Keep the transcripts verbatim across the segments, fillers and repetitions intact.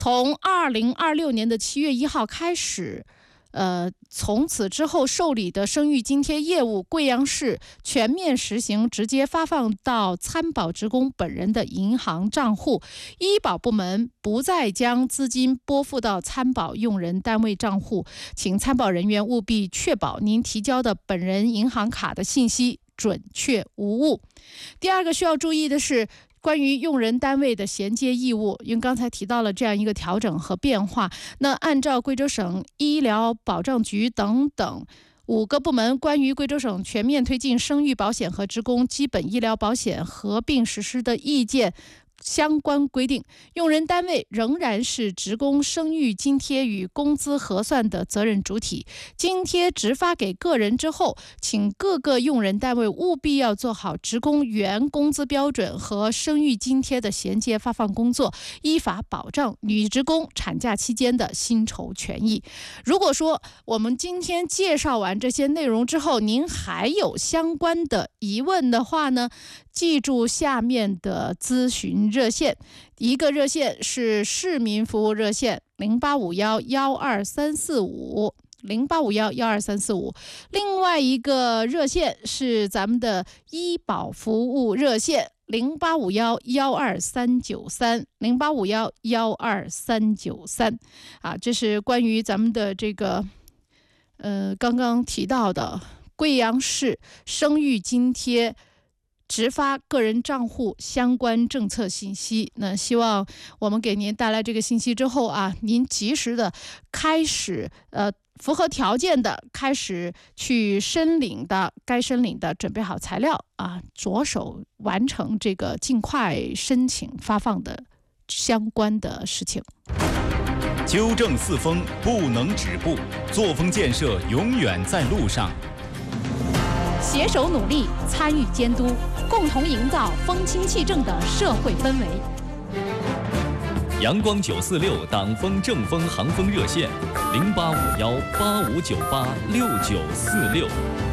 从二零二六年的七月一号开始，呃，从此之后受理的生育津贴业务，贵阳市全面实行直接发放到参保职工本人的银行账户，医保部门不再将资金拨付到参保用人单位账户，请参保人员务必确保您提交的本人银行卡的信息准确无误。第二个需要注意的是，关于用人单位的衔接义务，因为刚才提到了这样一个调整和变化，那按照贵州省医疗保障局等等五个部门关于贵州省全面推进生育保险和职工基本医疗保险合并实施的意见相关规定，用人单位仍然是职工生育津贴与工资核算的责任主体。津贴直发给个人之后，请各个用人单位务必要做好职工原工资标准和生育津贴的衔接发放工作，依法保障女职工产假期间的薪酬权益。如果说我们今天介绍完这些内容之后，您还有相关的疑问的话呢，记住下面的咨询热线，一个热线是市民服务热线零八五幺幺二三四五零八五幺幺二三四五，另外一个热线是咱们的医保服务热线零八五幺幺二三九三零八五幺幺二三九三啊，这是关于咱们的这个呃刚刚提到的贵阳市生育津贴直发个人账户相关政策信息。那希望我们给您带来这个信息之后啊，您及时的开始呃符合条件的开始去申领的，该申领的准备好材料啊，着手完成这个尽快申请发放的相关的事情。 纠正四风不能止步，作风建设永远在路上。 携手努力，参与监督，共同营造风清气正的社会氛围。 阳光九四六党风正风航风热线零八五幺八五九八六九四六。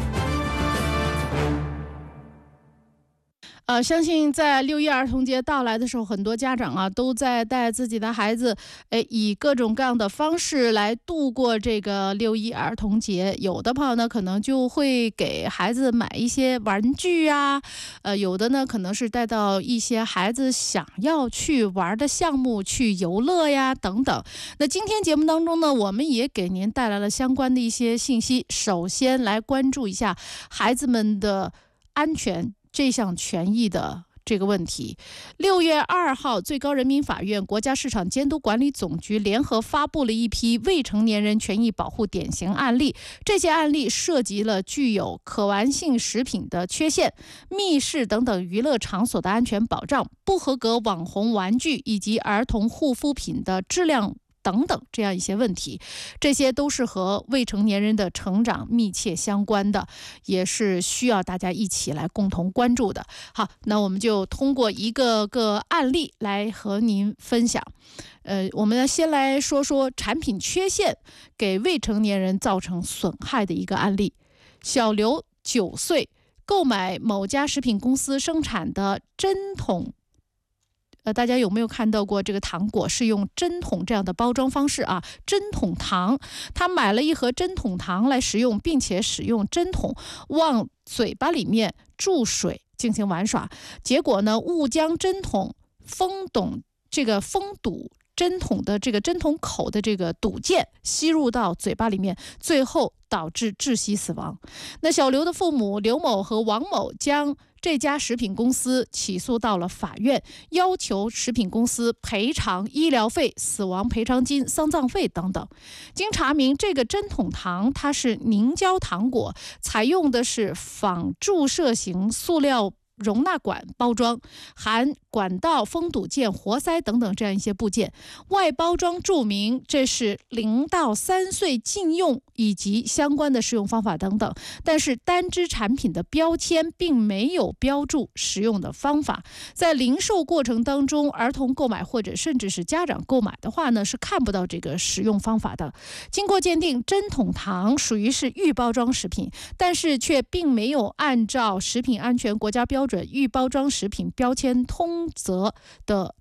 呃，相信在六一儿童节到来的时候，很多家长啊都在带自己的孩子，哎，以各种各样的方式来度过这个六一儿童节。有的朋友呢，可能就会给孩子买一些玩具啊，呃，有的呢可能是带到一些孩子想要去玩的项目去游乐呀等等。那今天节目当中呢，我们也给您带来了相关的一些信息。首先来关注一下孩子们的安全这项权益的这个问题。六月二号，最高人民法院、国家市场监督管理总局联合发布了一批未成年人权益保护典型案例。这些案例涉及了具有可玩性食品的缺陷、密室等等娱乐场所的安全保障、不合格网红玩具以及儿童护肤品的质量等等这样一些问题，这些都是和未成年人的成长密切相关的，也是需要大家一起来共同关注的。好，那我们就通过一个个案例来和您分享。呃，我们先来说说产品缺陷给未成年人造成损害的一个案例。小刘九岁，购买某家食品公司生产的针筒。呃，大家有没有看到过这个糖果是用针筒这样的包装方式啊？针筒糖，他买了一盒针筒糖来食用，并且使用针筒往嘴巴里面注水进行玩耍，结果呢，误将针筒封堵这个封堵针筒的这个针筒口的这个堵件吸入到嘴巴里面，最后导致窒息死亡。那小刘的父母刘某和王某将这家食品公司起诉到了法院，要求食品公司赔偿医疗费、死亡赔偿金、丧葬费等等。经查明，这个针筒糖它是凝胶糖果，采用的是仿注射型塑料容纳管包装，含管道、封堵件、活塞等等这样一些部件，外包装注明这是零到三岁禁用以及相关的使用方法等等，但是单只产品的标签并没有标注使用的方法。在零售过程当中，儿童购买或者甚至是家长购买的话呢，是看不到这个使用方法的。经过鉴定，针筒糖属于是预包装食品，但是却并没有按照食品安全国家标准预包装食品标签通则的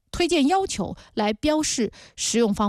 推荐要求来标示使用方